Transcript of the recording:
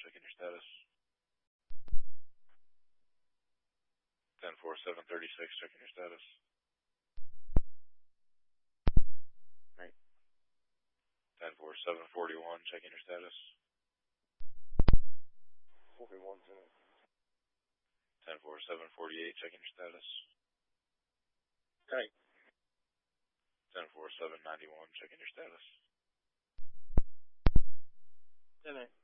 checking your status. 10-4-7-36, checking your status. Right. 10-4-7-41, checking your status. 41, 10-4-7-48, checking your status. Right. 10-4-7-91, checking your status. 10-8.